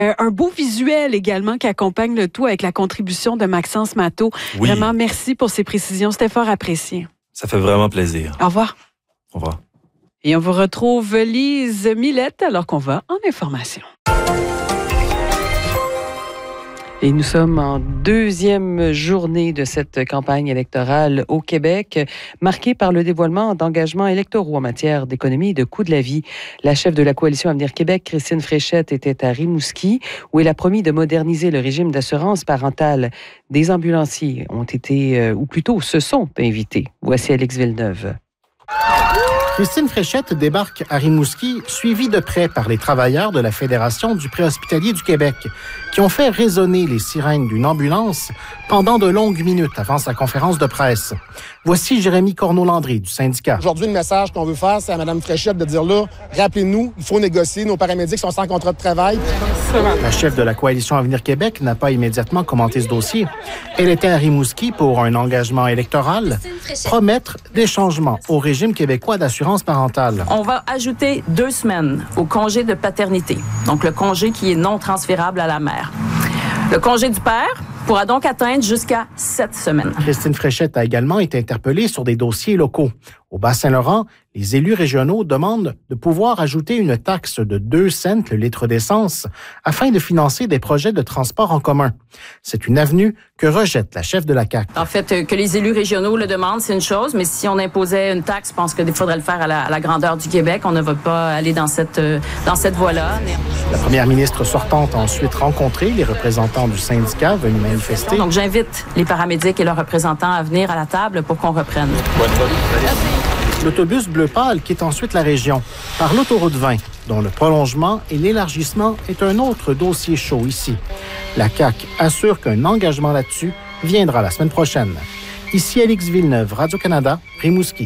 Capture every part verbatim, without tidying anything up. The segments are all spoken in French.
Euh, un beau visuel également qui accompagne le tout avec la contribution de Maxence Matteau. Oui. Vraiment, merci pour ces précisions. C'était fort apprécié. Ça fait vraiment plaisir. Au revoir. Au revoir. Et on vous retrouve Lise Millette alors qu'on va en information. Et nous sommes en deuxième journée de cette campagne électorale au Québec, marquée par le dévoilement d'engagements électoraux en matière d'économie et de coût de la vie. La chef de la Coalition Avenir Québec, Christine Fréchette, était à Rimouski, où elle a promis de moderniser le régime d'assurance parentale. Des ambulanciers ont été, ou plutôt se sont invités. Voici Alex Villeneuve. Christine Fréchette débarque à Rimouski, suivie de près par les travailleurs de la Fédération du préhospitalier du Québec, qui ont fait résonner les sirènes d'une ambulance pendant de longues minutes avant sa conférence de presse. Voici Jérémy Corneau-Landry du syndicat. Aujourd'hui, le message qu'on veut faire, c'est à Mme Fréchette de dire là, rappelez-nous, il faut négocier, nos paramédics sont sans contrat de travail. La chef de la Coalition Avenir Québec n'a pas immédiatement commenté ce dossier. Elle était à Rimouski pour un engagement électoral, promettre des changements au régime québécois d'assurance parentale. On va ajouter deux semaines au congé de paternité, donc le congé qui est non transférable à la mère. Le congé du père pourra donc atteindre jusqu'à sept semaines. Christine Fréchette a également été interpellée sur des dossiers locaux. Au Bas-Saint-Laurent, les élus régionaux demandent de pouvoir ajouter une taxe de deux cents le litre d'essence afin de financer des projets de transport en commun. C'est une avenue que rejette la chef de la C A Q. En fait, que les élus régionaux le demandent, c'est une chose, mais si on imposait une taxe, je pense qu'il faudrait le faire à la, à la grandeur du Québec. On ne va pas aller dans cette, dans cette voie-là. La première ministre sortante a ensuite rencontré les représentants du syndicat venus manifester. Donc, j'invite les paramédics et leurs représentants à venir à la table pour qu'on reprenne. L'autobus bleu pâle quitte ensuite la région par l'autoroute vingt, dont le prolongement et l'élargissement est un autre dossier chaud ici. La C A Q assure qu'un engagement là-dessus viendra la semaine prochaine. Ici Alex Villeneuve, Radio-Canada, Rimouski.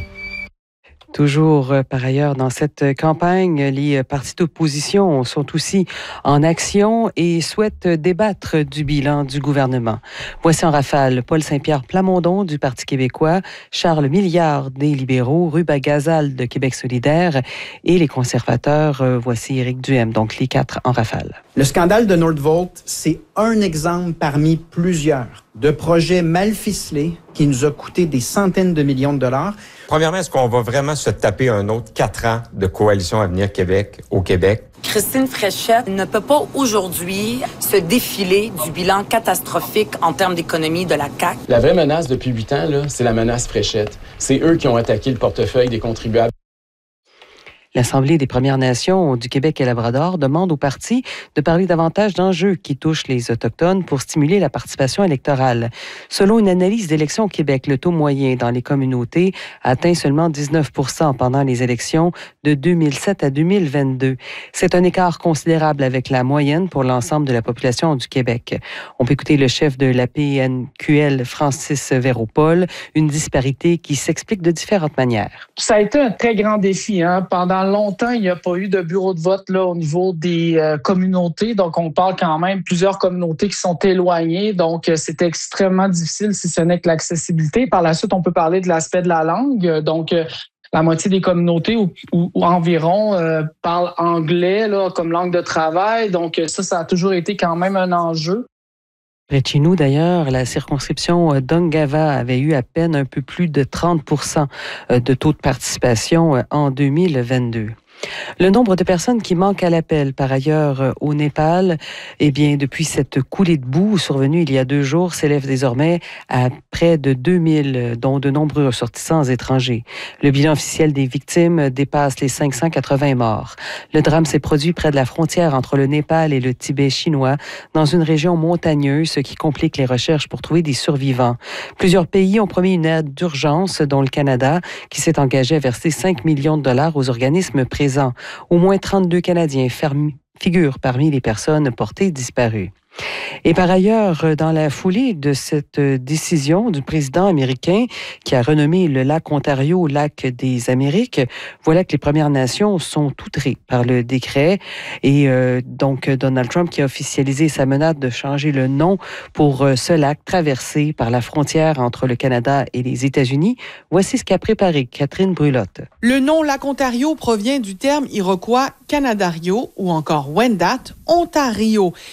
Toujours par ailleurs dans cette campagne, les partis d'opposition sont aussi en action et souhaitent débattre du bilan du gouvernement. Voici en rafale Paul Saint-Pierre Plamondon du Parti québécois, Charles Milliard des libéraux, Ruba Gazal de Québec solidaire et les conservateurs. Voici Éric Duhem, donc les quatre en rafale. Le scandale de Nordvolt, c'est un exemple parmi plusieurs de projets mal ficelés qui nous a coûté des centaines de millions de dollars. Premièrement, est-ce qu'on va vraiment se taper un autre quatre ans de Coalition Avenir Québec au Québec? Christine Fréchette ne peut pas aujourd'hui se défiler du bilan catastrophique en termes d'économie de la C A Q. La vraie menace depuis huit ans, là, c'est la menace Fréchette. C'est eux qui ont attaqué le portefeuille des contribuables. L'Assemblée des Premières Nations du Québec et Labrador demande au parti de parler davantage d'enjeux qui touchent les Autochtones pour stimuler la participation électorale. Selon une analyse d'élections au Québec, le taux moyen dans les communautés atteint seulement dix-neuf pour cent pendant les élections de deux mille sept à deux mille vingt-deux. C'est un écart considérable avec la moyenne pour l'ensemble de la population du Québec. On peut écouter le chef de la P N Q L, Francis Véropol, une disparité qui s'explique de différentes manières. Ça a été un très grand défi, hein. Pendant longtemps, il n'y a pas eu de bureau de vote là, au niveau des euh, communautés. Donc, on parle quand même plusieurs communautés qui sont éloignées. Donc, euh, c'était extrêmement difficile si ce n'est que l'accessibilité. Par la suite, on peut parler de l'aspect de la langue. Donc, euh, la moitié des communautés ou, ou, ou environ euh, parlent anglais là, comme langue de travail. Donc, ça, ça a toujours été quand même un enjeu. Près de chez nous, d'ailleurs, la circonscription d'Ungava avait eu à peine un peu plus de trente pour cent de taux de participation en deux mille vingt-deux. Le nombre de personnes qui manquent à l'appel, par ailleurs, au Népal, eh bien, depuis cette coulée de boue survenue il y a deux jours, s'élève désormais à près de deux mille, dont de nombreux ressortissants étrangers. Le bilan officiel des victimes dépasse les cinq cent quatre-vingts morts. Le drame s'est produit près de la frontière entre le Népal et le Tibet chinois, dans une région montagneuse, ce qui complique les recherches pour trouver des survivants. Plusieurs pays ont promis une aide d'urgence, dont le Canada, qui s'est engagé à verser cinq millions de dollars aux organismes présents. Au moins trente-deux Canadiens figurent parmi les personnes portées disparues. Et par ailleurs, dans la foulée de cette décision du président américain qui a renommé le lac Ontario lac des Amériques, voilà que les Premières Nations sont outrées par le décret. Et euh, donc, Donald Trump qui a officialisé sa menace de changer le nom pour euh, ce lac traversé par la frontière entre le Canada et les États-Unis. Voici ce qu'a préparé Catherine Brulotte. Le nom lac Ontario provient du terme iroquois Canadario ou encore Wendat, Ontario.